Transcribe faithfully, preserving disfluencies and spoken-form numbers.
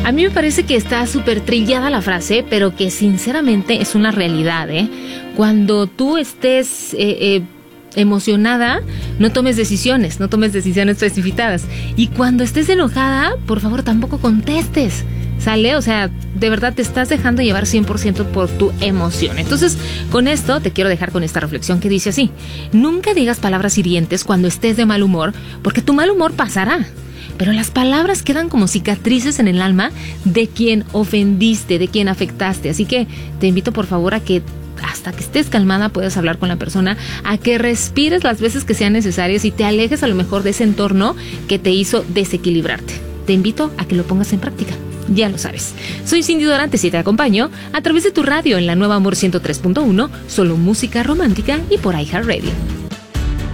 A mí me parece que está súper trillada la frase, pero que sinceramente es una realidad, ¿eh? Cuando tú estés eh, eh, emocionada, no tomes decisiones, no tomes decisiones precipitadas. Y cuando estés enojada, por favor, tampoco contestes. ¿Sale? O sea, de verdad te estás dejando llevar cien por ciento por tu emoción. Entonces, con esto te quiero dejar con esta reflexión que dice así: nunca digas palabras hirientes cuando estés de mal humor, porque tu mal humor pasará. Pero las palabras quedan como cicatrices en el alma de quien ofendiste, de quien afectaste. Así que te invito por favor a que hasta que estés calmada puedas hablar con la persona, a que respires las veces que sean necesarias y te alejes a lo mejor de ese entorno que te hizo desequilibrarte. Te invito a que lo pongas en práctica. Ya lo sabes. Soy Cindy Dorantes y te acompaño a través de tu radio en la Nueva Amor ciento tres punto uno, solo música romántica y por iHeartRadio.